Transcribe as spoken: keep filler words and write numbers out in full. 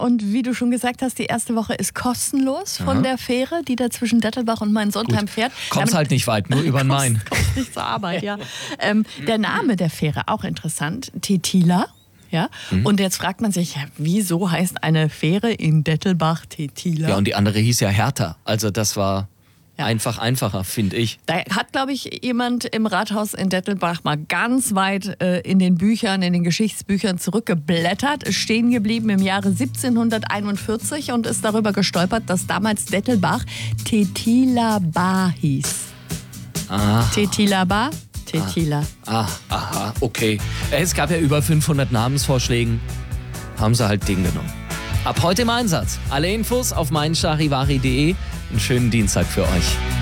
und wie du schon gesagt hast, die erste Woche ist kostenlos von Aha. der Fähre, die da zwischen Dettelbach und Mainsundheim fährt. Kommst Damit halt nicht weit, nur über den Main. kommst, kommst nicht zur Arbeit, ja. ähm, der Name der Fähre, auch interessant, Tetila. Ja? Mhm. Und jetzt fragt man sich, ja, wieso heißt eine Fähre in Dettelbach Tetila? Ja, und die andere hieß ja Hertha. Also das war ja einfach einfacher, finde ich. Da hat, glaube ich, jemand im Rathaus in Dettelbach mal ganz weit äh, in den Büchern, in den Geschichtsbüchern zurückgeblättert, ist stehen geblieben im Jahre siebzehnhunderteinundvierzig und ist darüber gestolpert, dass damals Dettelbach Tetilaba hieß. Aha. Tetilaba? Tetila. Ah, aha, okay. Es gab ja über fünfhundert Namensvorschlägen. Haben sie halt den genommen. Ab heute im Einsatz. Alle Infos auf mein charivari punkt de. Einen schönen Dienstag für euch.